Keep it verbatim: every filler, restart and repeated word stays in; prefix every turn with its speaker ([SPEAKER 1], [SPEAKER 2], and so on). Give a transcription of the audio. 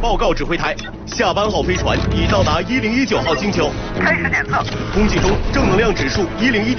[SPEAKER 1] 报告指挥台，下班号飞船已到达一零一九号星球，
[SPEAKER 2] 开始检测。
[SPEAKER 1] 空气中正能量指数一零一点。